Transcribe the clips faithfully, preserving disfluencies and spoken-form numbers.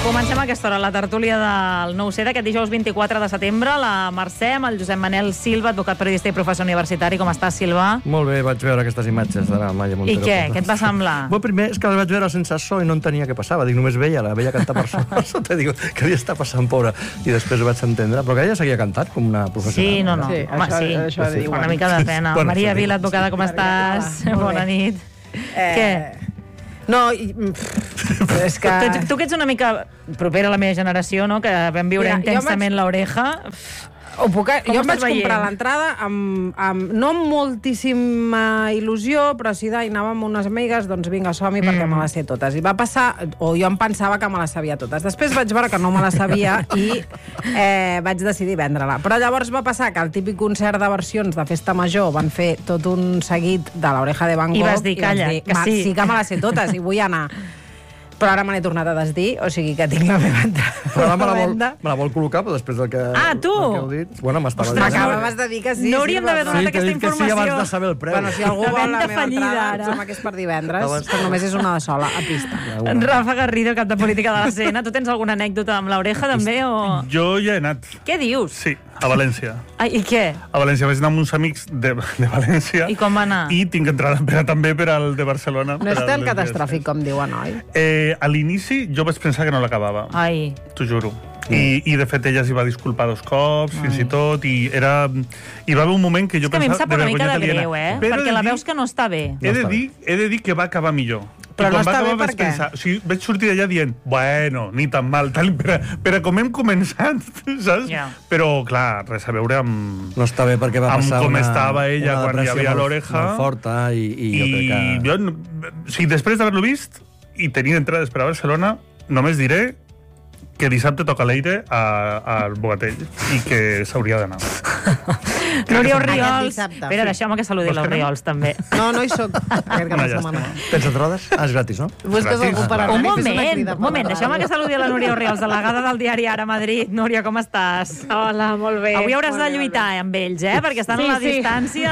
Comencem a aquesta hora la tertúlia del nou C d'aquest dijous vint-i-quatre de setembre. La Mercè, amb el Josep Manel Silva, advocat, periodista i professor universitari. Com estàs, Silva? Molt bé, vaig veure aquestes imatges de la Maya Montero. I què? Què et va semblar? Bueno, primer és que la vaig veure sense so i no entenia què passava. Dic, només veia, la veia cantar per so. Per sota, dic, què havia estat passant, pobra? I després ho vaig entendre. Però que ella seguia cantant com una professional. Sí, no, no. Sí, Home, això, sí. això sí. Una mica de pena. Bueno, Maria sí. Vila, advocada, com estàs? Bona nit. Eh... Què? No, i, pff, és que... Tu, tu que ets una mica propera a la meva generació, no?, que vam viure Mira, intensament vaig... l'Oreja. Ho puc... Com jo em vaig estàs veient? comprar l'entrada amb, amb no amb moltíssima il·lusió, però sí d'anava amb unes amigues, doncs vinga, som-hi perquè Mm. me les sé totes. I va passar, o jo em pensava que me les sabia totes. Després vaig veure que no me les sabia i eh, vaig decidir vendre-la. Però llavors va passar que al típic concert de versions de Festa Major van fer tot un seguit de l'Oreja de Van Gogh. I vas dir, calla, que "Ma, sí." Sí que me les sé totes i vull anar. Però ara me n'he tornat a desdir, o sigui que tinc la meva entrada. Però ara me la, vol, venda. me la vol col·locar, però després del que, Ah, tu? del que heu dit... Bueno, m'estava Ostres, dient... M'acabes de dir que sí. No hauríem sí, d'haver però- donat Sí, que he aquesta dit que sí informació. abans de saber el preu. Bueno, si algú La vol venda la meva fallida, entrada, ara. em sembla que és per divendres, Abans- que només és una de sola, a pista. Rafa Garrido, cap de política de la C N. Tu tens alguna anècdota amb l'Oreja, també? O... Jo ja he anat, Què dius? sí, a València. Ai, I què? A València vaig anar amb uns amics de, de València. I com va anar? I tinc entrada per, també per al de Barcelona. No per és al tan del catastròfic dia com diuen, oi? després. Eh, a l'inici jo vaig pensar que no l'acabava, Ai, t'ho juro. I, I, de fet, ella s'hi va disculpar dos cops, Ai. fins i tot, i era... I va haver un moment que jo és que a mi em pensava... sap una mica de vergonyeta greu, aliena. eh? Però he Perquè de la dir- veus que no està bé. He No de, està dir, he de dir que va acabar millor. Però I no quan va està bé acabar per vaig què? pensar... O sigui, vaig sortir d'allà dient, bueno, ni tan mal, tal, però, però com hem començat, saps? Ja. Però, clar, res a veure amb... No està bé perquè va Amb passar com una, estava ella una quan hi depressió havia molt- l'Oreja. molt forta i, i, jo crec que... I jo, o sigui, després d'haver-lo vist i tenir entrades per a Barcelona, només diré que dissabte toca l'aire al Bogatell i que s'hauria d'anar. Núria Aquest Oriols. dissabte. Espera, deixeu-me que saludi Vols que anem? l'Oriols, també. No, no hi soc. Aquest cap Una de setmana. llàstima. Tens entrades? Ah, és gratis, no? Busques Gratis. algú per anar. Un i fes una moment, crida un per moment, la deixeu-me ràdio. que saludi a la Núria Oriols, delegada del diari Ara Madrid. Núria, com estàs? Hola, molt bé. Avui hauràs Molt de bé, lluitar eh, amb ells, eh? Perquè estan Sí, a la sí. distància.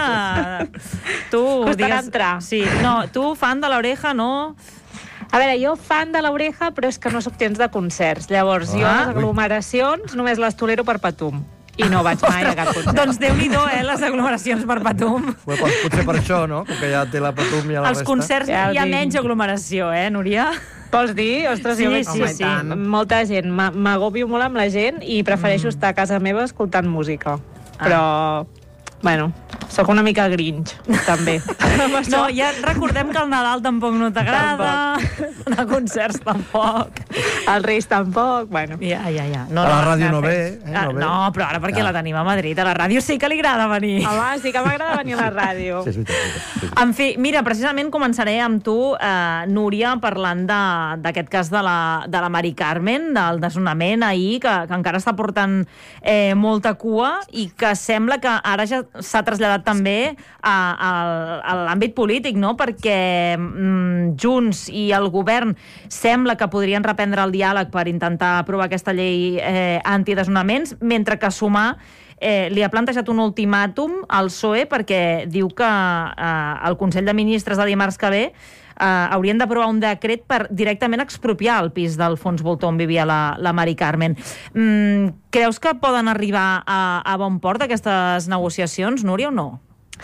Tu, Costarà entrar. Sí, no, tu, fan de l'Oreja, no? A veure, jo fan de l'Oreja, però és que no sóc temps de concerts. Llavors, jo Ah. les aglomeracions només les tolero per Patum. I no vaig mai a cap concert. Doncs Déu-n'hi-do, eh, les aglomeracions per Patum. Bueno, doncs potser per això, no? Com que ja té la Patum i la Als resta. concerts Ja ho hi ha tinc. menys aglomeració, eh, Núria? Vols dir? Ostres, Sí, jo veig sí, home, sí. i tant. Molta gent. M'a- M'agobio molt amb la gent i prefereixo estar a casa meva escoltant música. Però, bueno, sóc una mica grinch, també. No, ja recordem que el Nadal tampoc no t'agrada, anar a concerts tampoc. Els Reis tampoc, bueno. Ja, ja, ja. No, A la ràdio ja no fem. ve, eh, Ah, no ve. No, però ara perquè Ah. la tenim a Madrid. A la ràdio sí que li agrada venir. Home, sí que m'agrada venir a la ràdio. Sí, és veritat, és veritat, és veritat. En fi, mira, precisament començaré amb tu, eh, Núria, parlant de- d'aquest cas de la, de la Mari Carmen, del desnonament ahir, que, que encara està portant eh, molta cua i que sembla que ara ja s'ha traslladat també a, a, a l'àmbit polític, no? Perquè mm, Junts i el govern sembla que podrien reprendre el diàleg per intentar aprovar aquesta llei eh, antidesnonaments, mentre que Sumar Eh, li ha plantejat un ultimàtum al P S O E perquè diu que eh, el Consell de Ministres de dimarts que ve eh, haurien d'aprovar un decret per directament expropiar el pis del fons Voltor on vivia la, la Mari Carmen. Mm, creus que poden arribar a, a bon port aquestes negociacions, Núria, o no?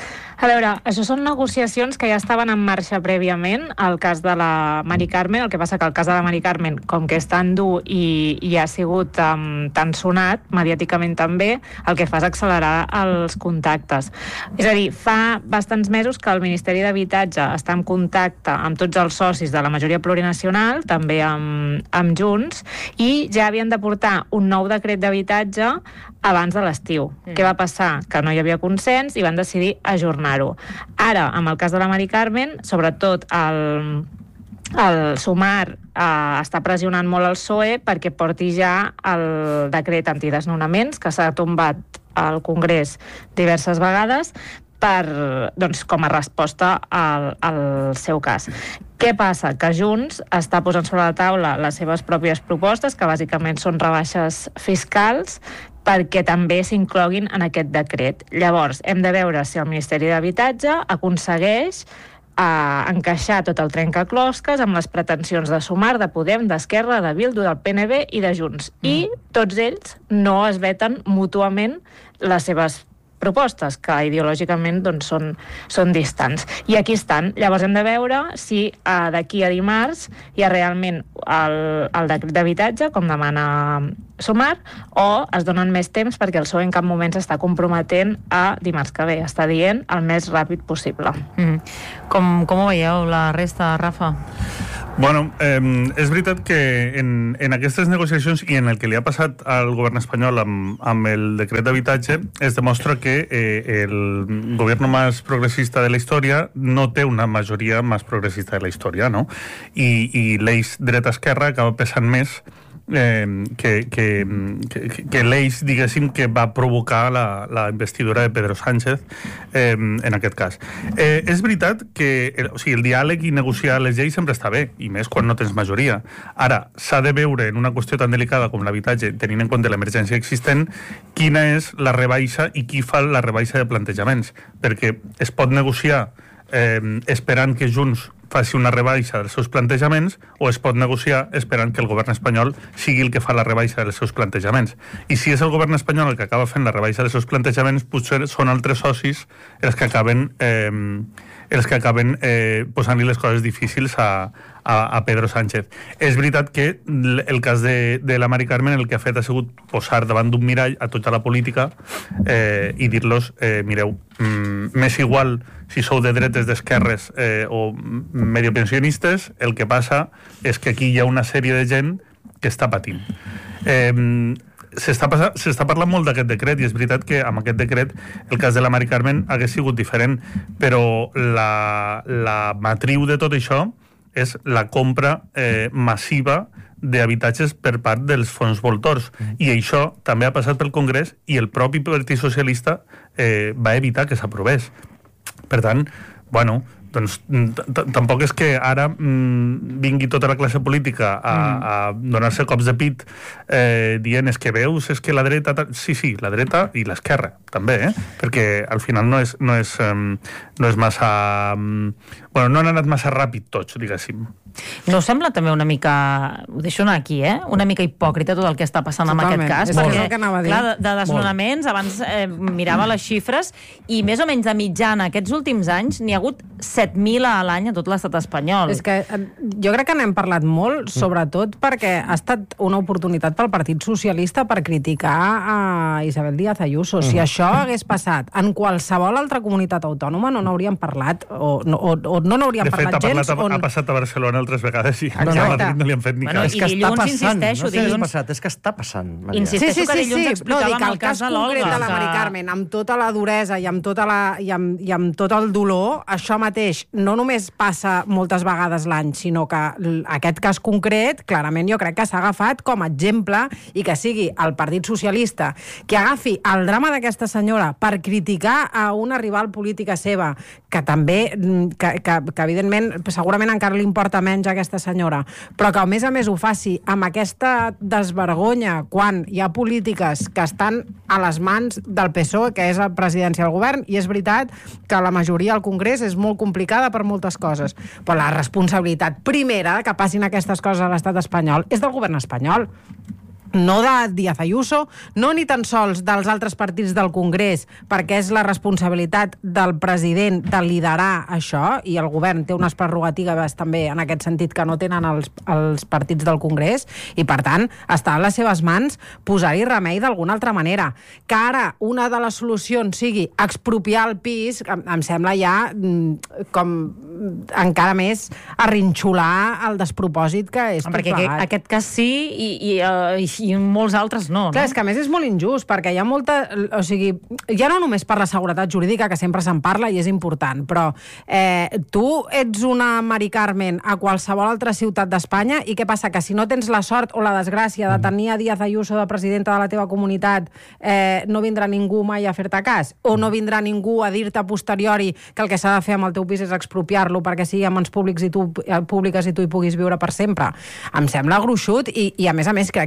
A veure, això són negociacions que ja estaven en marxa prèviament, el cas de la Mari Carmen, el que passa que el cas de la Mari Carmen, com que és tan dur i, i ha sigut um, tan sonat, mediàticament també, el que fa és accelerar els contactes. És a dir, fa bastants mesos que el Ministeri d'Habitatge està en contacte amb tots els socis de la majoria plurinacional, també amb, amb Junts, i ja havien de portar un nou decret d'habitatge abans de l'estiu. Mm. Què va passar? Que no hi havia consens i van decidir ajornar-ho. Ara, amb el cas de la Mari Carmen, sobretot el, el Sumar eh, està pressionant molt el P S O E perquè porti ja el decret antidesnonaments, que s'ha tombat al Congrés diverses vegades, per, doncs, com a resposta al, al seu cas. Què passa? Que Junts està posant sobre la taula les seves pròpies propostes, que bàsicament són rebaixes fiscals, perquè també s'incloguin en aquest decret. Llavors, hem de veure si el Ministeri d'Habitatge aconsegueix a encaixar tot el trencaclosques amb les pretensions de Sumar, de Podem, d'Esquerra, de Bildu, del P N V i de Junts. Mm. I tots ells no es veten mútuament les seves propostes, que ideològicament doncs, són, són distants. I aquí estan. Llavors hem de veure si eh, d'aquí a dimarts hi ha realment el, el decret d'habitatge, com demana Sumar, o es donen més temps perquè el P S O E en cap moment s'està comprometent a dimarts que ve. Està dient el més ràpid possible. Mm. Com, com ho veieu, la resta, Rafa? Bueno, eh, és veritat que en, en aquestes negociacions i en el que li ha passat al govern espanyol amb, amb el decret d'habitatge es demostra que eh, el govern més progressista de la història no té una majoria més progressista de la història, no? I, i l'eix dreta-esquerra acaba pesant més Eh, que, que, que, que l'eix, diguéssim, que va provocar la, la investidura de Pedro Sánchez eh, en aquest cas. Eh, és veritat que el, o sigui, el diàleg i negociar les lleis sempre està bé, i més quan no tens majoria. Ara, s'ha de veure en una qüestió tan delicada com l'habitatge, tenint en compte l'emergència existent, quina és la rebaixa i qui fa la rebaixa de plantejaments, perquè es pot negociar eh, esperant que Junts faci una rebaixa dels seus plantejaments o es pot negociar esperant que el govern espanyol sigui el que fa la rebaixa dels seus plantejaments. I si és el govern espanyol el que acaba fent la rebaixa dels seus plantejaments, potser són altres socis els que acaben, eh, els que acaben eh, posant-li les coses difícils a, a, a Pedro Sánchez. És veritat que el cas de, de la Mari Carmen el que ha fet ha sigut posar davant d'un mirall a tota la política eh, i dir-los, eh, mireu, mm, m'és igual si sou de dretes, d'esquerres eh, o mediopensionistes, el que passa és que aquí hi ha una sèrie de gent que està patint. Eh, s'està, passant, s'està parlant molt d'aquest decret i és veritat que amb aquest decret el cas de la Mari Carmen hagués sigut diferent, però la, la matriu de tot això és la compra eh, massiva d'habitatges per part dels fons voltors. I això també ha passat pel Congrés i el propi Partit Socialista eh, va evitar que s'aprovés. Per tant, bueno, doncs tampoc és que ara mm, vingui tota la classe política a, a donar-se cops de pit eh, dient és que veus, és que la dreta... Sí, sí, la dreta i l'esquerra, també, eh? Perquè al final no és, no és, um, no és massa... Um, bueno, no han anat massa ràpid tots, diguéssim. No us sembla també una mica, ho deixo anar aquí, eh? Una mica hipòcrita tot el que està passant Totalment. en aquest cas? És Perquè, el que anava a dir. clar, de, de desnonaments, abans eh, mirava les xifres, i més o menys de mitjana aquests últims anys n'hi ha hagut set mil a l'any a tot l'estat espanyol. És que jo crec que n'hem parlat molt, sobretot perquè ha estat una oportunitat pel Partit Socialista per criticar a Isabel Díaz Ayuso. Si mm. això hagués passat en qualsevol altra comunitat autònoma no n'hauríem parlat, o no, o, o no n'hauríem parlat gens. De fet, ha, parlat, on... ha passat a Barcelona altres vegades i a Madrid no li han fet ni bueno, cas. I dilluns, insisteixo, no sé dilluns... què ha passat, és que està passant, Maria. Insisteixo sí, sí, que sí, dilluns sí. explicàvem no, dic, el cas de l'Olga. concret de la Mari Carmen, amb tota la duresa i amb, tota la, i amb, i amb tot el dolor, això mateix no només passa moltes vegades l'any, sinó que aquest cas concret, clarament jo crec que s'ha agafat com a exemple i que sigui el Partit Socialista que agafi el drama d'aquesta senyora per criticar a una rival política seva, que també, que, que, que evidentment, segurament encara li importa menys a aquesta senyora, però que a més a més ho faci amb aquesta desvergonya quan hi ha polítiques que estan a les mans del P S O E, que és la presidència del govern, i és veritat que la majoria al Congrés és molt complicada per moltes coses, però la responsabilitat primera que passin aquestes coses a l'estat espanyol és del govern espanyol. No de Díaz Ayuso, no ni tan sols dels altres partits del Congrés, perquè és la responsabilitat del president de liderar això, i el govern té unes prerrogatives també en aquest sentit que no tenen els, els partits del Congrés, i per tant està a les seves mans posar-hi remei d'alguna altra manera. Que ara una de les solucions sigui expropiar el pis, em, em sembla ja com encara més arrinxolar el despropòsit que és tot perquè plegat. aquest cas sí i, i, uh, i molts altres no. Clar, no? és que a més és molt injust, perquè hi ha molta... O sigui, ja no només per la seguretat jurídica, que sempre se'n parla i és important, però eh, tu ets una Mari Carmen a qualsevol altra ciutat d'Espanya i què passa? Que si no tens la sort o la desgràcia de tenir a Díaz Ayuso de presidenta de la teva comunitat, eh, no vindrà ningú mai a fer-te cas? O no vindrà ningú a dir-te a posteriori que el que s'ha de fer amb el teu pis és expropiar-lo perquè sigui a mans públics i tu, públiques i tu hi puguis viure per sempre? Em sembla gruixut i, i a més a més crec que és una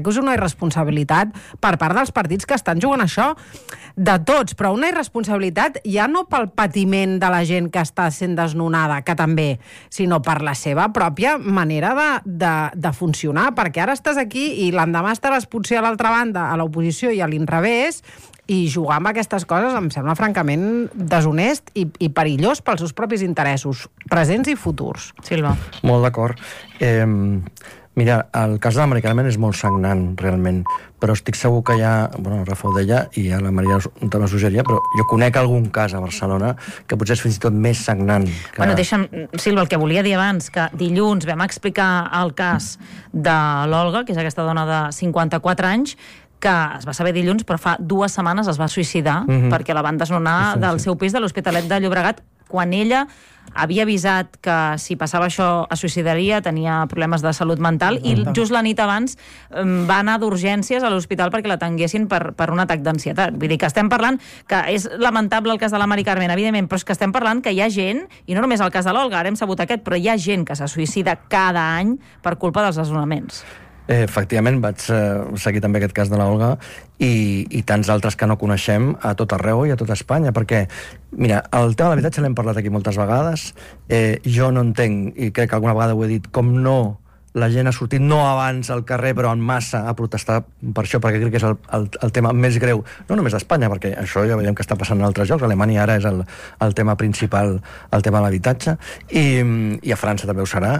irresponsabilitat per part dels partits que estan jugant això, de tots, però una irresponsabilitat ja no pel patiment de la gent que està sent desnonada, que també, sinó per la seva pròpia manera de, de, de funcionar, perquè ara estàs aquí i l'endemà estaràs potser a l'altra banda, a l'oposició i a l'inrevés, i jugar amb aquestes coses em sembla francament deshonest i, i perillós pels seus propis interessos, presents i futurs. Silva. Molt d'acord. Eh, mira, el cas de la Mari Carmen és molt sagnant, realment, però estic segur que hi ha, bueno, el Rafa ho deia, i a la Maria també ho suggeria, però jo conec algun cas a Barcelona que potser és fins i tot més sagnant. Que... Bueno, deixa'm, Silva, el que volia dir abans, que dilluns vam explicar el cas de l'Olga, que és aquesta dona de cinquanta-quatre anys, que es va saber dilluns, però fa dues setmanes es va suïcidar mm-hmm. perquè la van desnonar sí, sí, del sí. seu pis de l'Hospitalet de Llobregat, quan ella havia avisat que si passava això es suïcidaria, tenia problemes de salut mental, i just la nit abans va anar d'urgències a l'hospital perquè la tanguessin per, per un atac d'ansietat. Vull dir que estem parlant, que és lamentable el cas de la Mari Carmen, evidentment, però és que estem parlant que hi ha gent, i no només el cas de l'Olga, ara hem sabut aquest, però hi ha gent que se suïcida cada any per culpa dels desnonaments. Eh, efectivament, vaig eh, seguir també aquest cas de l'Olga i, i tants altres que no coneixem a tot arreu i a tot Espanya, perquè, mira, el tema de l'habitatge l'hem parlat aquí moltes vegades, eh, jo no entenc, i crec que alguna vegada ho he dit, com no la gent ha sortit no abans al carrer, però en massa, a protestar per això, perquè crec que és el, el, el tema més greu, no només d'Espanya, perquè això ja veiem que està passant en altres llocs, Alemanya ara és el, el tema principal, el tema de l'habitatge, i, i a França també ho serà,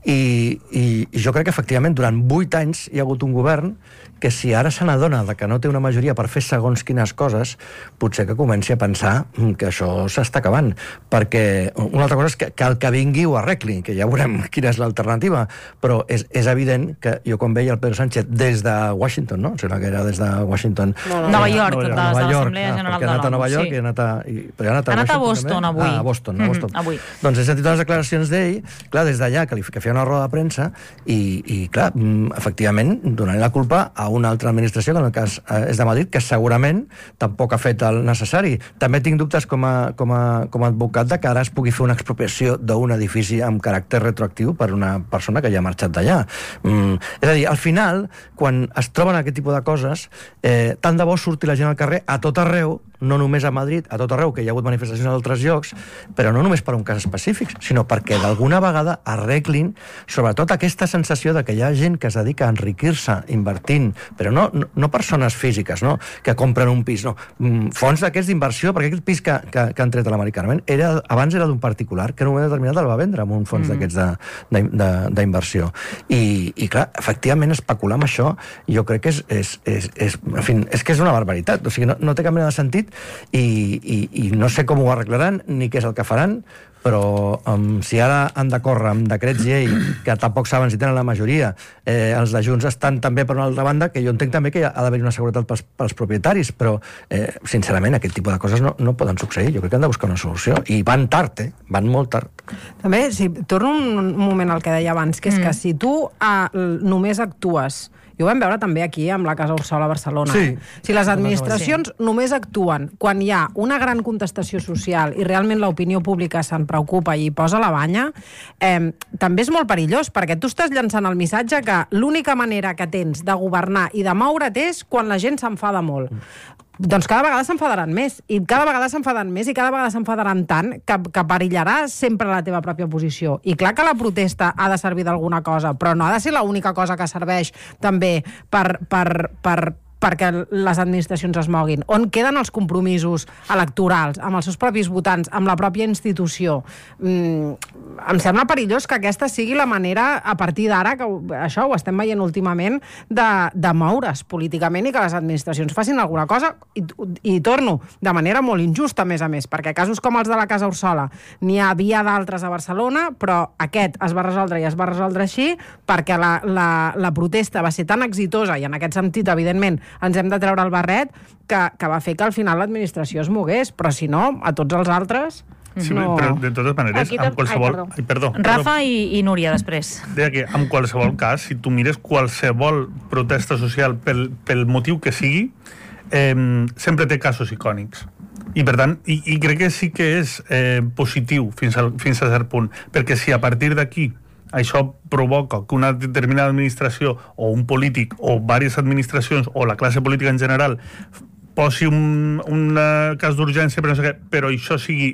i, i, i jo crec que efectivament durant vuit anys hi ha hagut un govern que si ara se n'adona que no té una majoria per fer segons quines coses, potser que comenci a pensar que això s'està acabant, perquè una altra cosa és que, que el que vingui ho arregli, que ja veurem quina és l'alternativa, però és, és evident que jo quan veia el Pedro Sánchez des de Washington, no? Sembla que era des de Washington. No, no, Nova York, no, de, Nova de York, l'Assemblea ah, General de l'O N U. ha anat a Nova York sí. i ha anat a... I, però ha anat a, ha anat a Boston, Boston avui. Ah, a Boston, a Boston. Mm-hmm, avui. Doncs he sentit unes declaracions d'ell, clar, des d'allà, que, li, que feia una roda de premsa, i, i clar, efectivament, donant la culpa a una altra administració, que en el cas eh, és de Madrid, que segurament tampoc ha fet el necessari. També tinc dubtes com a, com a, com a advocat de que ara es pugui fer una expropiació d'un edifici amb caràcter retroactiu per una persona que ja ha marxat d'allà. Mm, és a dir, al final, quan es troben aquest tipus de coses, eh, tant de bo surti la gent al carrer a tot arreu, no només a Madrid, a tot arreu, que hi ha hagut manifestacions a altres llocs, però no només per un cas específic, sinó perquè d'alguna vegada arreglin sobretot aquesta sensació de que hi ha gent que es dedica a enriquir-se invertint, però no, no, no persones físiques, no?, que compren un pis, no, fons d'aquests d'inversió, perquè aquest pis que, que, que han tret a la Mari Carmen era, abans era d'un particular, que en un moment determinat el va vendre amb un fons mm. d'aquests d'inversió. I, I clar, efectivament, especular amb això, jo crec que és, és, és, és, en fi, és que és una barbaritat, o sigui, no, no té cap mena de sentit. I, i, i no sé com ho arreglaran ni què és el que faran, però um, si ara han de córrer amb decrets llei que tampoc saben si tenen la majoria, eh, els de Junts estan també per una altra banda, que jo entenc també que ha d'haver una seguretat pels, pels propietaris, però eh, sincerament aquest tipus de coses no, no poden succeir. Jo crec que han de buscar una solució, i van tard, eh? Van molt tard. També, si torno un moment al que deia abans, que és mm. que si tu eh, només actues, i ho vam veure també aquí amb la Casa Ursol a Barcelona. Sí. Si les administracions sí. només actuen quan hi ha una gran contestació social i realment l'opinió pública se'n preocupa i posa la banya, eh, també és molt perillós, perquè tu estàs llançant el missatge que l'única manera que tens de governar i de moure't és quan la gent s'enfada molt. Doncs cada vegada s'enfadaran més, i cada vegada s'enfaden més, i cada vegada s'enfadaran tant que, que perillarà sempre la teva pròpia posició. I clar que la protesta ha de servir d'alguna cosa, però no ha de ser l'única cosa que serveix també per... per, per perquè les administracions es moguin. On queden els compromisos electorals amb els seus propis votants, amb la pròpia institució? Mm, em sembla perillós que aquesta sigui la manera, a partir d'ara, que això ho estem veient últimament, de, de moure's políticament i que les administracions facin alguna cosa, i, i torno, de manera molt injusta, a més a més, perquè casos com els de la Casa Ursola n'hi havia d'altres a Barcelona, però aquest es va resoldre i es va resoldre així perquè la, la, la protesta va ser tan exitosa, i en aquest sentit, evidentment, ens hem de treure el barret, que, que va fer que al final l'administració es mogués, però si no, a tots els altres... Sí, no... però de totes maneres, Aquí amb qualsevol... Ai, perdó. Ai, perdó. Rafa i, i Núria, després. Deia que amb qualsevol cas, si tu mires qualsevol protesta social pel, pel motiu que sigui, eh, sempre té casos icònics. I per tant, i, i crec que sí que és eh, positiu fins, al, fins a cert punt, perquè si a partir d'aquí això provoca que una determinada administració o un polític o diverses administracions o la classe política en general posi un, un cas d'urgència, però, no sé què, però això sigui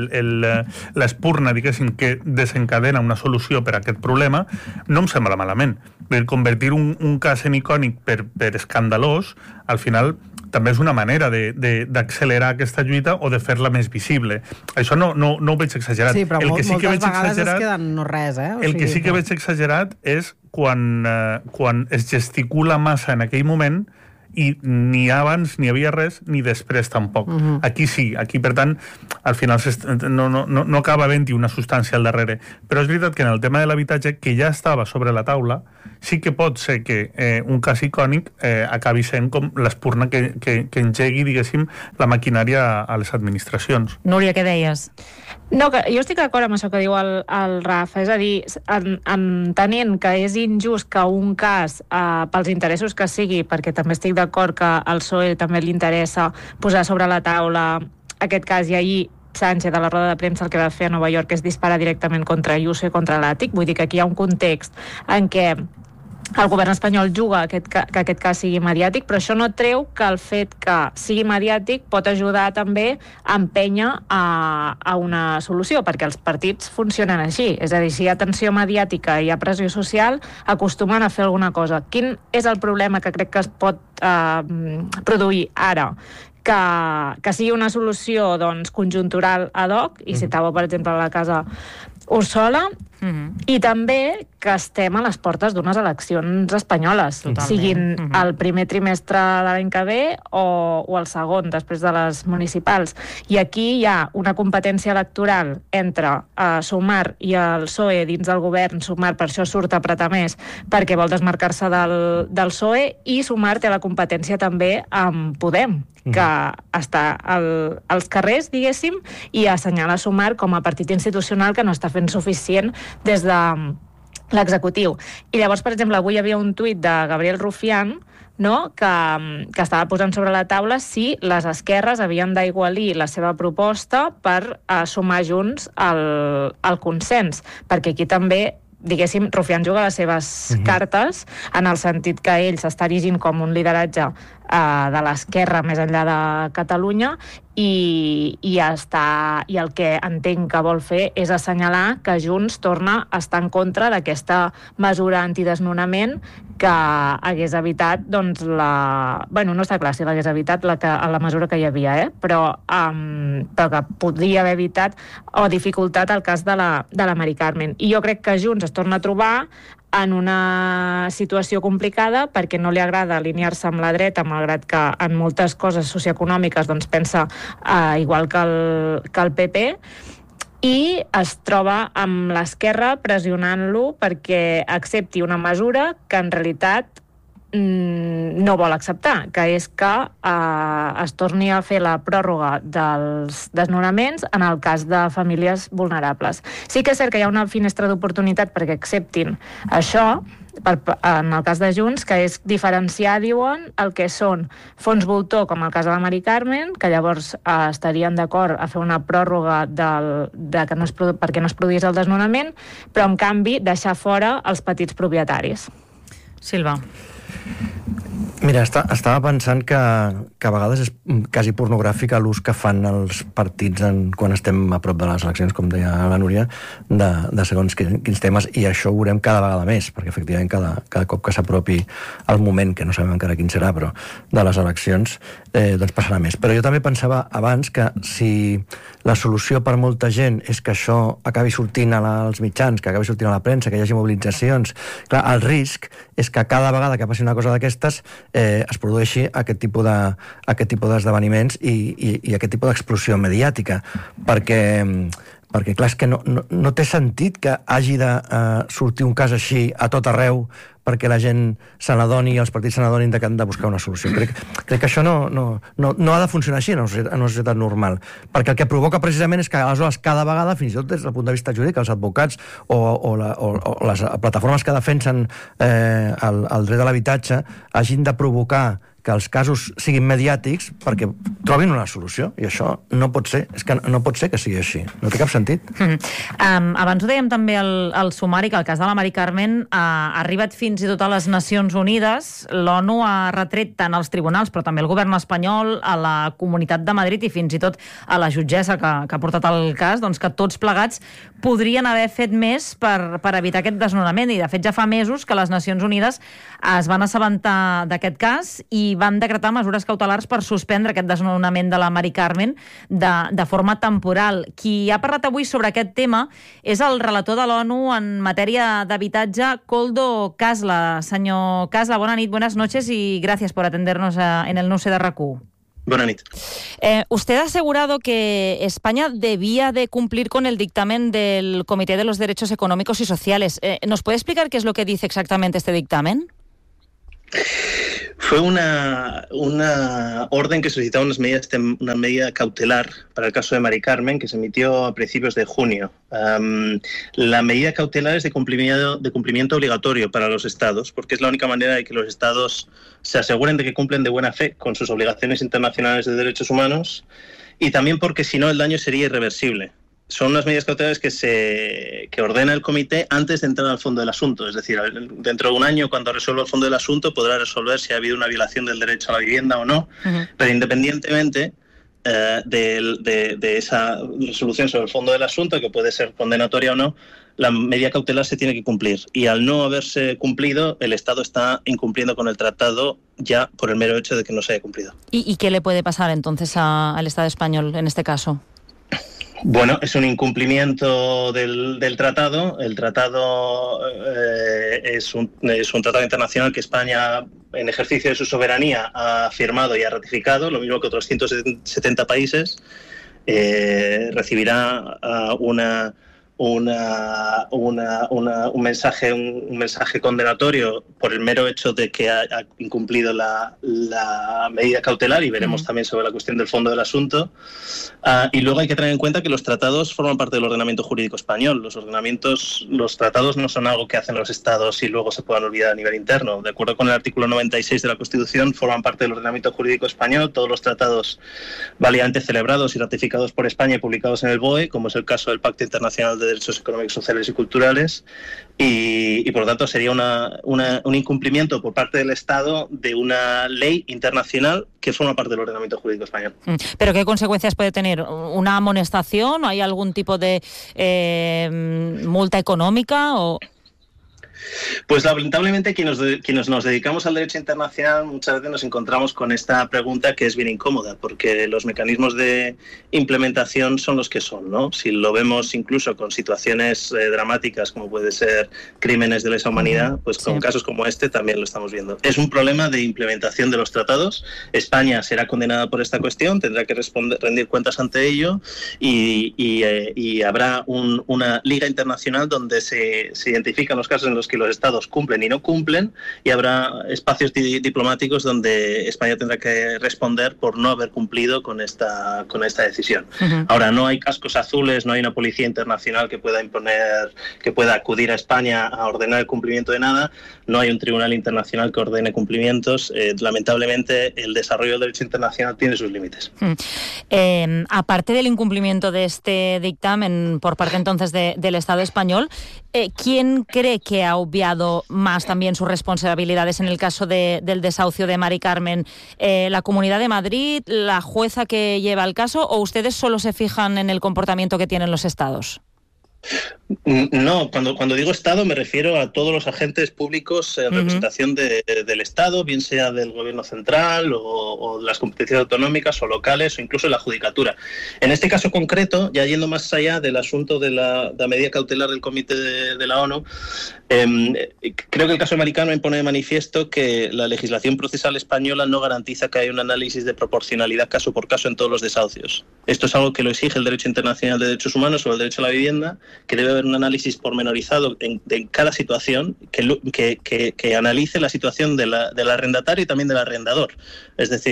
l'espurna, diguéssim, que desencadena una solució per a aquest problema, no em sembla malament. Per convertir un, un cas en icònic per, per escandalós, al final també és una manera d'accelerar aquesta lluita o de fer-la més visible. Això no, no, no ho veig exagerat. Sí, però el que sí moltes que veig vegades exagerat, es queden no res, eh? O el sigui, que sí que no. veig exagerat és quan, eh, quan es gesticula massa en aquell moment i ni abans ni havia res, ni després tampoc. Uh-huh. Aquí sí, aquí, per tant, al final no, no, no acaba havent-hi una substància al darrere. Però és veritat que en el tema de l'habitatge, que ja estava sobre la taula, sí que pot ser que eh, un cas icònic eh, acabi sent com l'espurna que, que, que engegui, diguéssim, la maquinària a les administracions. Núria, què deies? No, que jo estic d'acord amb això que diu el, el Rafa, és a dir, en, entenent que és injust que un cas, eh, pels interessos que sigui, perquè també estic d'acord que al P S O E també li interessa posar sobre la taula aquest cas, i ahir Sánchez a la roda de premsa el que va fer a Nova York és disparar directament contra Ayuso i contra l'Àtic. Vull dir que aquí hi ha un context en què el govern espanyol juga aquest, que aquest cas sigui mediàtic, però això no treu que el fet que sigui mediàtic pot ajudar també a empènyer a, a una solució, perquè els partits funcionen així. És a dir, si hi ha tensió mediàtica i hi ha pressió social, acostumen a fer alguna cosa. Quin és el problema que crec que es pot eh, produir ara? Que, que sigui una solució doncs, conjuntural ad hoc, i citava, per exemple, la casa Ursola, mm-hmm. i també que estem a les portes d'unes eleccions espanyoles, totalment. Siguin mm-hmm. el primer trimestre de l'any que ve o, o el segon, després de les municipals. I aquí hi ha una competència electoral entre uh, Sumar i el P S O E dins del govern. Sumar per això surt a apretar més, perquè vol desmarcar-se del, del P S O E, i Sumar té la competència també amb Podem, que està al, als carrers, diguéssim, i assenyala Sumar com a partit institucional que no està fent suficient des de l'executiu. I llavors, per exemple, avui hi havia un tuit de Gabriel Rufián, no? que, que estava posant sobre la taula si les esquerres havien d'aigualir la seva proposta per uh, sumar junts el, el consens, perquè aquí també diguéssim, Rufián juga les seves uh-huh. cartes en el sentit que ell s'està erigint com un lideratge eh, de l'esquerra més enllà de Catalunya, i, i, està, i el que entenc que vol fer és assenyalar que Junts torna a estar en contra d'aquesta mesura antidesnonament que hagués evitat, doncs, la... Bueno, no està clar si l'hagués evitat la, que, la mesura que hi havia, eh? però, um, però que podria haver evitat o dificultat el cas de la, de la Mari Carmen. I jo crec que Junts es torna a trobar en una situació complicada perquè no li agrada alinear-se amb la dreta, malgrat que en moltes coses socioeconòmiques doncs, pensa uh, igual que el, que el P P, i es troba amb l'esquerra pressionant-lo perquè accepti una mesura que en realitat mm, no vol acceptar, que és que eh, es torni a fer la pròrroga dels desnonaments en el cas de famílies vulnerables. Sí que és cert que hi ha una finestra d'oportunitat perquè acceptin això, per, en el cas de Junts, que és diferenciar, diuen, el que són fons voltor, com el cas de la Mari Carmen, que llavors eh, estarien d'acord a fer una pròrroga del, de que no es, perquè no es produís el desnonament, però en canvi deixar fora els petits propietaris. Silva. Mira, està, estava pensant que, que a vegades és quasi pornogràfic l'ús que fan els partits en, quan estem a prop de les eleccions, com deia la Núria, de, de segons quins, quins temes, i això ho veurem cada vegada més, perquè efectivament cada, cada cop que s'apropi el moment, que no sabem encara quin serà, però de les eleccions, eh, doncs passarà més. Però jo també pensava abans que si la solució per molta gent és que això acabi sortint als mitjans, que acabi sortint a la premsa, que hi hagi mobilitzacions, clar, el risc és que cada vegada que passi una cosa d'aquestes eh, es produeixi aquest tipus de, aquest tipus d'esdeveniments i, i, i aquest tipus d'explosió mediàtica, perquè, perquè clar, és que no, no, no té sentit que hagi de uh, sortir un cas així a tot arreu perquè la gent se n'adoni i els partits se n'adonin que han de buscar una solució. Crec, crec que això no, no, no, no ha de funcionar així en una, societat, en una societat normal, perquè el que provoca precisament és que aleshores cada vegada, fins i tot des del punt de vista jurídic, els advocats o, o, la, o, o les plataformes que defensen eh, el, el dret a l'habitatge hagin de provocar que els casos siguin mediàtics perquè trobin una solució, i això no pot ser, és que no pot ser que sigui així, no té cap sentit. Mm. Um, abans ho dèiem també al, al sumari, que el cas de la Mari Carmen ha arribat fins i tot a les Nacions Unides. L'ONU ha retret tant als tribunals, però també el govern espanyol, a la Comunitat de Madrid i fins i tot a la jutgessa que, que ha portat el cas, doncs que tots plegats podrien haver fet més per, per evitar aquest desnonament, i de fet ja fa mesos que les Nacions Unides es van assabentar d'aquest cas i van decretar mesures cautelars per suspendre aquest desnonament de la Mari Carmen de, de forma temporal. Qui ha parlat avui sobre aquest tema és el relator de l'ONU en matèria d'habitatge, Koldo Kasla. Senyor Kasla, bona nit, buenas noches y gracias por atendernos a, en el Nou C de R A C U. Buenas noches. Eh, usted ha asegurado que España debía de cumplir con el dictamen del Comité de los Derechos Económicos y Sociales. Eh, ¿Nos puede explicar qué es lo que dice exactamente este dictamen? Fue una, una orden que solicitaba unas medidas, una medida cautelar para el caso de Mari Carmen, que se emitió a principios de junio. Um, la medida cautelar es de cumplimiento, de cumplimiento obligatorio para los Estados, porque es la única manera de que los Estados se aseguren de que cumplen de buena fe con sus obligaciones internacionales de derechos humanos, y también porque si no el daño sería irreversible. Son unas medidas cautelares que se que ordena el comité antes de entrar al fondo del asunto. Es decir, dentro de un año, cuando resuelva el fondo del asunto, podrá resolver si ha habido una violación del derecho a la vivienda o no. Uh-huh. Pero independientemente eh, de, de, de esa resolución sobre el fondo del asunto, que puede ser condenatoria o no, la medida cautelar se tiene que cumplir. Y al no haberse cumplido, el Estado está incumpliendo con el tratado ya por el mero hecho de que no se haya cumplido. ¿Y, y qué le puede pasar entonces a, al Estado español en este caso? Bueno, es un incumplimiento del, del tratado. El tratado eh, es, un, es un tratado internacional que España, en ejercicio de su soberanía, ha firmado y ha ratificado, lo mismo que otros ciento setenta países. Eh, recibirá uh, una, una, una, una, un, mensaje, un, un mensaje condenatorio por el mero hecho de que ha, ha incumplido la, la medida cautelar, y veremos mm. también sobre la cuestión del fondo del asunto. Uh, y luego hay que tener en cuenta que los tratados forman parte del ordenamiento jurídico español. Los ordenamientos, los tratados no son algo que hacen los Estados y luego se puedan olvidar a nivel interno. De acuerdo con el artículo noventa y seis de la Constitución, forman parte del ordenamiento jurídico español. Todos los tratados válidamente celebrados y ratificados por España y publicados en el B O E, como es el caso del Pacto Internacional de Derechos Económicos, Sociales y Culturales, y, y por lo tanto sería una, una, un incumplimiento por parte del Estado de una ley internacional que forma parte del ordenamiento jurídico español. ¿Pero qué consecuencias puede tener? ¿Una amonestación? ¿O hay algún tipo de eh, multa económica? O... Pues lamentablemente quienes, de, quienes nos dedicamos al derecho internacional muchas veces nos encontramos con esta pregunta que es bien incómoda, porque los mecanismos de implementación son los que son, ¿no? Si lo vemos incluso con situaciones eh, dramáticas como puede ser crímenes de lesa humanidad, pues con sí. casos como este también lo estamos viendo. Es un problema de implementación de los tratados. España será condenada por esta cuestión, tendrá que responder, rendir cuentas ante ello, y, y, eh, y habrá un, una liga internacional donde se, se identifican los casos en los que los estados cumplen y no cumplen, y habrá espacios di- diplomáticos donde España tendrá que responder por no haber cumplido con esta con esta decisión. Uh-huh. Ahora, no hay cascos azules, no hay una policía internacional que pueda imponer, que pueda acudir a España a ordenar el cumplimiento de nada, no hay un tribunal internacional que ordene cumplimientos. Eh, lamentablemente, el desarrollo del derecho internacional tiene sus límites. Uh-huh. Eh, aparte del incumplimiento de este dictamen por parte entonces de, del Estado español, eh, ¿quién cree que ha obviado más también sus responsabilidades en el caso de, del desahucio de Mari Carmen? Eh, ¿La Comunidad de Madrid, la jueza que lleva el caso, o ustedes solo se fijan en el comportamiento que tienen los estados? No, cuando, cuando digo Estado me refiero a todos los agentes públicos en uh-huh. representación de, de, del Estado, bien sea del gobierno central o, o de las competencias autonómicas o locales o incluso la judicatura. En este caso concreto, ya yendo más allá del asunto de la, de la medida cautelar del Comité de, de la ONU, eh, creo que el caso de Mari Carmen pone de manifiesto que la legislación procesal española no garantiza que haya un análisis de proporcionalidad caso por caso en todos los desahucios. Esto es algo que lo exige el derecho internacional de derechos humanos o el derecho a la vivienda, que debe haber un análisis pormenorizado en, de cada situación que, que, que, que analice la situación de la, del arrendatario y también del arrendador. Es decir,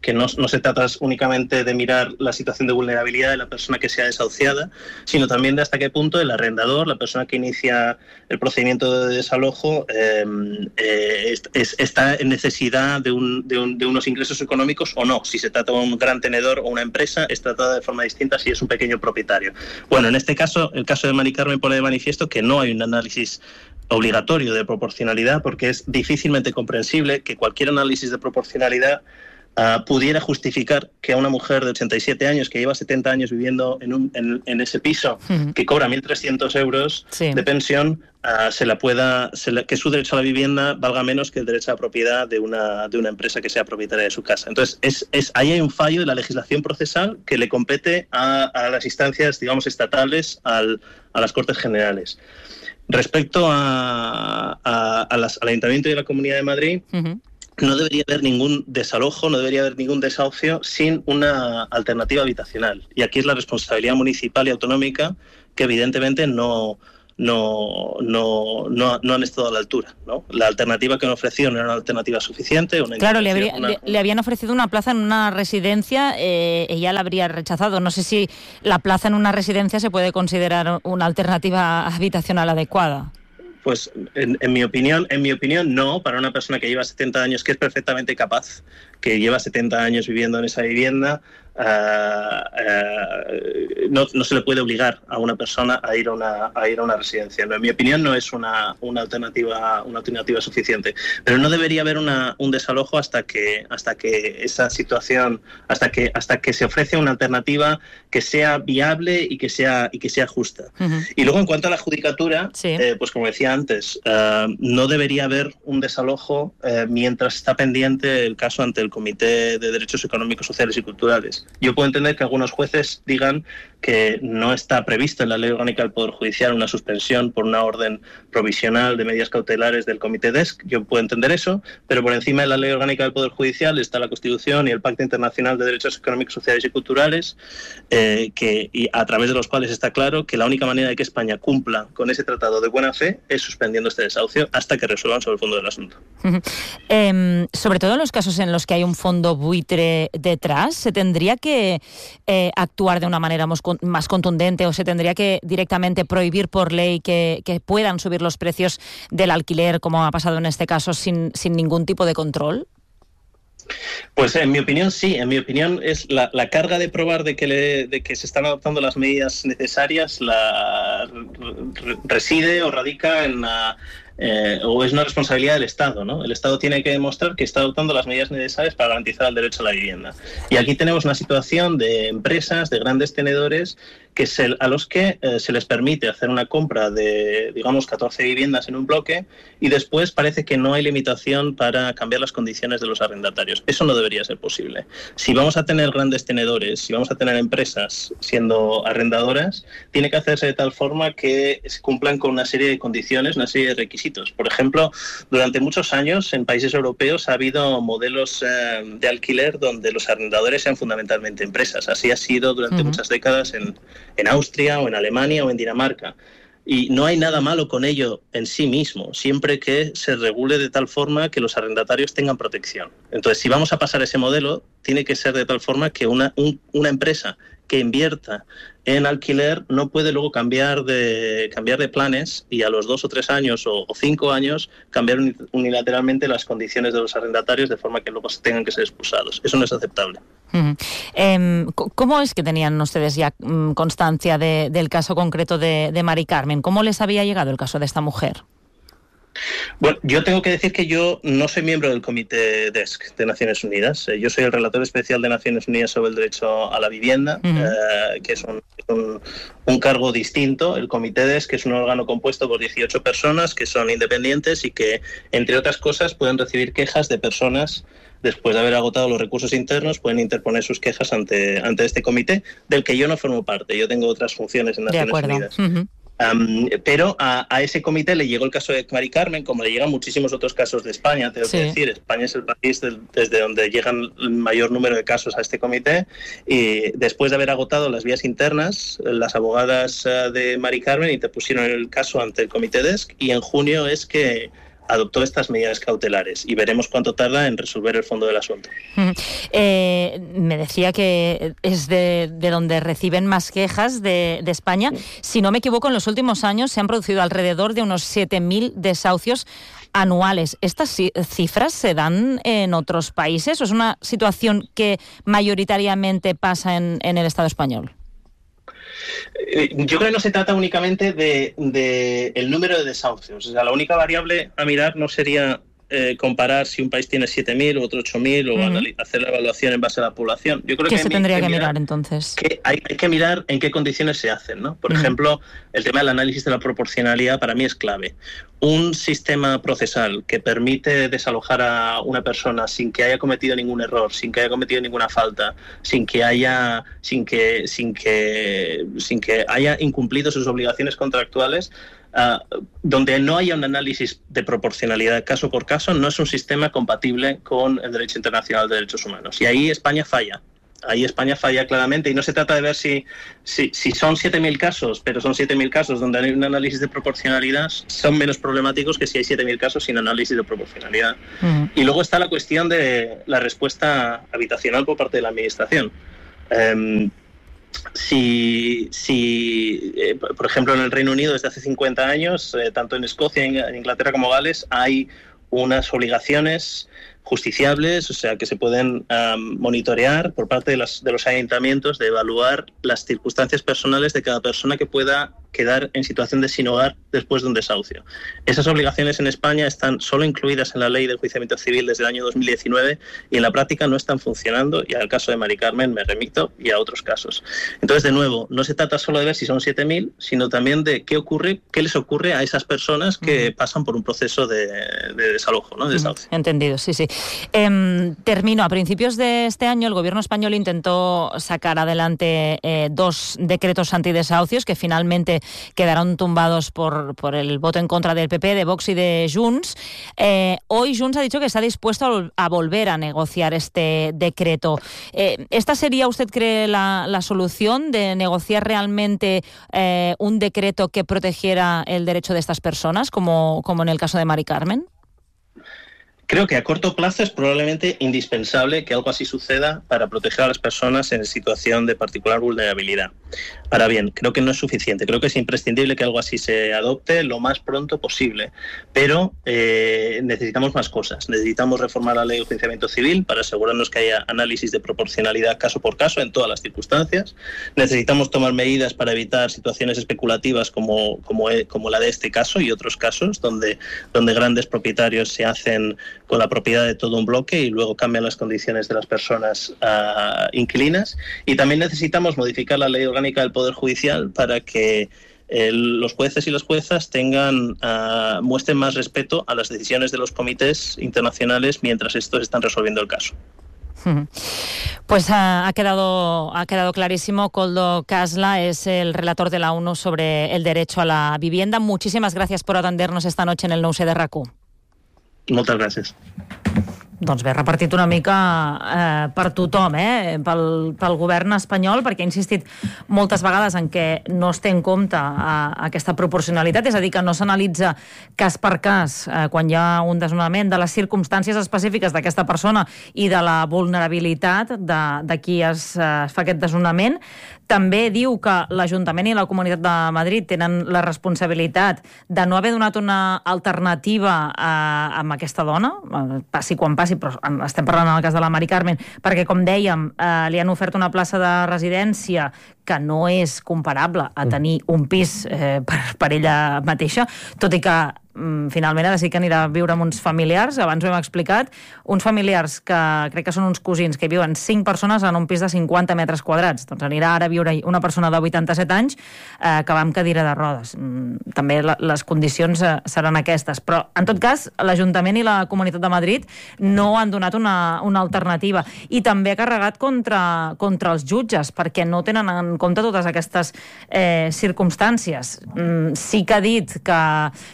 que no, no se trata únicamente de mirar la situación de vulnerabilidad de la persona que sea desahuciada, sino también de hasta qué punto el arrendador, la persona que inicia el procedimiento de desalojo, eh, eh, es, es, está en necesidad de, un, de, un, de unos ingresos económicos o no. Si se trata de un gran tenedor o una empresa, es tratada de forma distinta si es un pequeño propietario. Bueno, en este caso, el caso de Mari Carmen pone de manifiesto que no hay un análisis obligatorio de proporcionalidad, porque es difícilmente comprensible que cualquier análisis de proporcionalidad Uh, pudiera justificar que a una mujer de ochenta y siete años que lleva setenta años viviendo en, un, en, en ese piso, uh-huh. que cobra mil trescientos euros sí. de pensión, uh, se la pueda, se la, que su derecho a la vivienda valga menos que el derecho a la propiedad de una, de una empresa que sea propietaria de su casa. Entonces, es, es, ahí hay un fallo de la legislación procesal que le compete a, a las instancias, digamos, estatales, al, a las Cortes Generales. Respecto a, a, a las, al Ayuntamiento y a la Comunidad de Madrid, uh-huh. no debería haber ningún desalojo, no debería haber ningún desahucio sin una alternativa habitacional. Y aquí es la responsabilidad municipal y autonómica que evidentemente no, no, no, no, no han estado a la altura, ¿no? La alternativa que han ofrecido no era una alternativa suficiente. Una claro, le, habría, una... le, le habían ofrecido una plaza en una residencia, eh, ella la habría rechazado. No sé si la plaza en una residencia se puede considerar una alternativa habitacional adecuada. Pues en, en mi opinión, en mi opinión no, para una persona que lleva setenta años, que es perfectamente capaz, que lleva setenta años viviendo en esa vivienda, uh, uh, no, no se le puede obligar a una persona a ir a una, a ir a una residencia. No, en mi opinión no es una, una alternativa, una alternativa suficiente. Pero no debería haber una, un desalojo hasta que, hasta que esa situación, hasta que, hasta que se ofrece una alternativa que sea viable y que sea, y que sea justa. Uh-huh. Y luego en cuanto a la judicatura, sí. eh, pues como decía antes, uh, no debería haber un desalojo uh, mientras está pendiente el caso ante el Comité de Derechos Económicos, Sociales y Culturales. Yo puedo entender que algunos jueces digan que no está previsto en la Ley Orgánica del Poder Judicial una suspensión por una orden provisional de medidas cautelares del Comité D E S C. Yo puedo entender eso, pero por encima de la Ley Orgánica del Poder Judicial está la Constitución y el Pacto Internacional de Derechos Económicos, Sociales y Culturales, eh, que, y a través de los cuales está claro que la única manera de que España cumpla con ese tratado de buena fe es suspendiendo este desahucio hasta que resuelvan sobre el fondo del asunto. Uh-huh. Eh, sobre todo en los casos en los que hay un fondo buitre detrás, ¿se tendría que eh, actuar de una manera más, más contundente o se tendría que directamente prohibir por ley que, que puedan subir los precios del alquiler, como ha pasado en este caso, sin, sin ningún tipo de control? Pues en mi opinión sí, en mi opinión es la, la carga de probar de que, le, de que se están adoptando las medidas necesarias la re, reside o radica en la... Eh, o es una responsabilidad del Estado, ¿no? El Estado tiene que demostrar que está adoptando las medidas necesarias para garantizar el derecho a la vivienda. Y aquí tenemos una situación de empresas, de grandes tenedores, que se, a los que eh, se les permite hacer una compra de, digamos, catorce viviendas en un bloque y después parece que no hay limitación para cambiar las condiciones de los arrendatarios. Eso no debería ser posible. Si vamos a tener grandes tenedores, si vamos a tener empresas siendo arrendadoras, tiene que hacerse de tal forma que se cumplan con una serie de condiciones, una serie de requisitos. Por ejemplo, durante muchos años en países europeos ha habido modelos eh, de alquiler donde los arrendadores sean fundamentalmente empresas. Así ha sido durante uh-huh. muchas décadas en, en Austria o en Alemania o en Dinamarca. Y no hay nada malo con ello en sí mismo, siempre que se regule de tal forma que los arrendatarios tengan protección. Entonces, si vamos a pasar ese modelo, tiene que ser de tal forma que una, un, una empresa que invierta en alquiler no puede luego cambiar de, cambiar de planes y a los dos o tres años o, o cinco años cambiar unilateralmente las condiciones de los arrendatarios de forma que luego tengan que ser expulsados. Eso no es aceptable. Uh-huh. Eh, ¿Cómo es que tenían ustedes ya um, constancia de, del caso concreto de, de Mari Carmen? ¿Cómo les había llegado el caso de esta mujer? Bueno, yo tengo que decir que yo no soy miembro del Comité D E S C de Naciones Unidas. Yo soy el relator especial de Naciones Unidas sobre el derecho a la vivienda, uh-huh. eh, que es un, un, un cargo distinto. El Comité D E S C es un órgano compuesto por dieciocho personas que son independientes y que, entre otras cosas, pueden recibir quejas de personas. Después de haber agotado los recursos internos, pueden interponer sus quejas ante, ante este comité, del que yo no formo parte. Yo tengo otras funciones en Naciones Unidas. Uh-huh. Um, pero a, a ese comité le llegó el caso de Mari Carmen, como le llegan muchísimos otros casos de España, tengo sí. que decir. España es el país del, desde donde llegan el mayor número de casos a este comité, y después de haber agotado las vías internas, las abogadas uh, de Mari Carmen interpusieron el caso ante el Comité D E S C, y en junio es que adoptó estas medidas cautelares y veremos cuánto tarda en resolver el fondo del asunto. Eh, me decía que es de, de donde reciben más quejas de, de España. Si no me equivoco, en los últimos años se han producido alrededor de unos siete mil desahucios anuales. ¿Estas cifras se dan en otros países o es una situación que mayoritariamente pasa en, en el Estado español? Yo creo que no se trata únicamente de, de el número de desahucios. O sea, la única variable a mirar no sería eh, comparar si un país tiene siete mil o otro ocho mil o uh-huh. hacer la evaluación en base a la población. Yo creo ¿Qué que se mi, tendría que que mirar, mirar entonces? Que hay, hay que mirar en qué condiciones se hacen, ¿no? Por uh-huh. ejemplo, el tema del análisis de la proporcionalidad para mí es clave. Un sistema procesal que permite desalojar a una persona sin que haya cometido ningún error, sin que haya cometido ninguna falta, sin que haya, sin que, sin que, sin que haya incumplido sus obligaciones contractuales, uh, donde no haya un análisis de proporcionalidad caso por caso, no es un sistema compatible con el derecho internacional de derechos humanos. Y ahí España falla. Ahí España falla claramente y no se trata de ver si, si, si son siete mil casos, pero son siete mil casos donde hay un análisis de proporcionalidad, son menos problemáticos que si hay siete mil casos sin análisis de proporcionalidad. Uh-huh. Y luego está la cuestión de la respuesta habitacional por parte de la Administración. Um, Si, si eh, por ejemplo, en el Reino Unido desde hace cincuenta años, eh, tanto en Escocia, en Inglaterra como Gales, hay unas obligaciones justiciables, o sea, que se pueden um, monitorear por parte de, las, de los ayuntamientos, de evaluar las circunstancias personales de cada persona que pueda quedar en situación de sin hogar después de un desahucio. Esas obligaciones en España están solo incluidas en la Ley de Enjuiciamiento Civil desde el año dos mil diecinueve y en la práctica no están funcionando, y al caso de Mari Carmen me remito y a otros casos. Entonces, de nuevo, no se trata solo de ver si son siete mil, sino también de qué ocurre, qué les ocurre a esas personas que uh-huh. pasan por un proceso de, de desalojo, ¿no? De desahucio. Uh-huh. Entendido, sí, sí. Eh, termino. A principios de este año el gobierno español intentó sacar adelante eh, dos decretos antidesahucios que finalmente quedaron tumbados por, por el voto en contra del P P, de Vox y de Junts. Eh, hoy Junts ha dicho que está dispuesto a, a volver a negociar este decreto. Eh, ¿Esta sería, usted cree, la, la solución de negociar realmente eh, un decreto que protegiera el derecho de estas personas, como, como en el caso de Mari Carmen? Creo que a corto plazo es probablemente indispensable que algo así suceda para proteger a las personas en situación de particular vulnerabilidad. Ahora bien, creo que no es suficiente. Creo que es imprescindible que algo así se adopte lo más pronto posible. Pero eh, necesitamos más cosas. Necesitamos reformar la Ley de Enjuiciamiento Civil para asegurarnos que haya análisis de proporcionalidad caso por caso en todas las circunstancias. Necesitamos tomar medidas para evitar situaciones especulativas como, como, como la de este caso y otros casos donde, donde grandes propietarios se hacen con la propiedad de todo un bloque y luego cambian las condiciones de las personas uh, inquilinas. Y también necesitamos modificar la Ley Orgánica del Poder Judicial para que eh, los jueces y las juezas tengan uh, muestren más respeto a las decisiones de los comités internacionales mientras estos están resolviendo el caso. Pues ha, ha, quedado, ha quedado clarísimo. Koldo Casla es el relator de la ONU sobre el derecho a la vivienda. Muchísimas gracias por atendernos esta noche en el nou C de R A C u. Moltes gràcies. Doncs bé, repartit una mica eh, per tothom, eh? pel, pel govern espanyol, perquè ha insistit moltes vegades en què no es té en compte eh, aquesta proporcionalitat, és a dir, que no s'analitza cas per cas eh, quan hi ha un desnonament de les circumstàncies específiques d'aquesta persona i de la vulnerabilitat de, de qui es eh, fa aquest desnonament. També diu que l'Ajuntament i la Comunitat de Madrid tenen la responsabilitat de no haver donat una alternativa eh, amb aquesta dona, eh, passi quan passi, però estem parlant en el cas de la Mari Carmen, perquè, com dèiem, eh, li han ofert una plaça de residència que no és comparable a tenir un pis eh, per, per ella mateixa, tot i que mm, finalment ha decidit que anirà a viure amb uns familiars. Abans ho hem explicat, uns familiars que crec que són uns cosins que viuen cinc persones en un pis de cinquanta metres quadrats. Doncs anirà ara a viure una persona de vuitanta-set anys eh, que va amb cadira de rodes. Mm, també la, les condicions eh, seran aquestes. Però, en tot cas, l'Ajuntament i la Comunitat de Madrid no han donat una, una alternativa. I també ha carregat contra, contra els jutges, perquè no tenen en compte totes aquestes eh, circumstàncies. Mm, sí que ha dit que hi haurà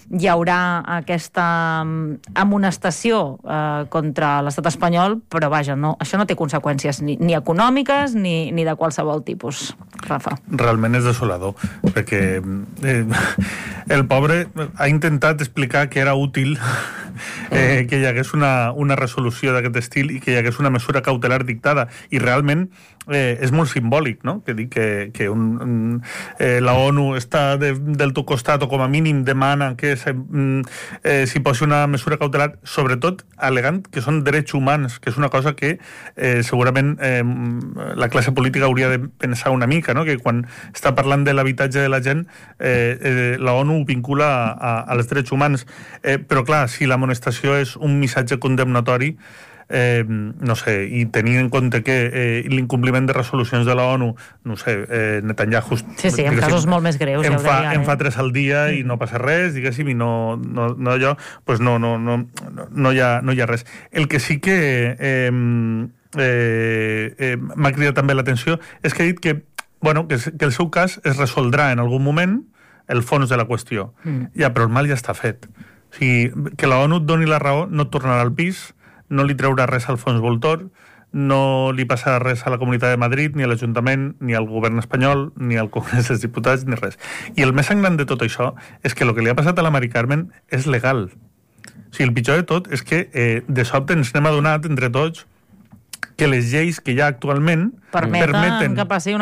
haurà aquesta amonestació eh, contra l'estat espanyol, però vaja, no, això no té conseqüències ni, ni econòmiques ni, ni de qualsevol tipus, Rafa. Realment és desolador, perquè eh, el pobre ha intentat explicar que era útil eh, que hi hagués una, una resolució d'aquest estil i que hi hagués una mesura cautelar dictada, i realment eh, és molt simbòlic, no? Que dir que, que un, un, eh, la ONU està de, del teu costat, o com a mínim demana que s'hi eh, posi una mesura cautelar, sobretot alegant que són drets humans, que és una cosa que eh, segurament eh, la classe política hauria de pensar una mica, no? Que quan està parlant de l'habitatge de la gent, eh, eh, la ONU ho vincula a, a, als drets humans. Eh, però clar, si l'amonestació és un missatge condemnatori, eh, no sé, i tenint en compte que eh, l'incompliment de resolucions de la ONU, no sé, eh, Netanyahu... Sí, sí, en casos molt més greus, en ja ho fa, deia. En eh? fa tres al dia i no passa res, diguéssim, i no, no, no allò, doncs no, no, no, no, hi ha, no hi ha res. El que sí que eh, eh, eh, m'ha cridat també l'atenció és que ha dit que, bueno, que, que el seu cas es resoldrà en algun moment el fons de la qüestió. Mm. Ja, però el mal ja està fet. O sigui, que la ONU et doni la raó, no et tornarà al pis, no li treurà res al fons voltor, no li passarà res a la Comunitat de Madrid, ni a l'Ajuntament, ni al govern espanyol, ni al Congrés dels Diputats, ni res. I el més sangrant de tot això és que el que li ha passat a la Mari Carmen és legal. O sigui, el pitjor de tot és que eh, de sobte ens n'hem adonat entre tots que les lleis que hi ha actualment Permeten, permeten que passi una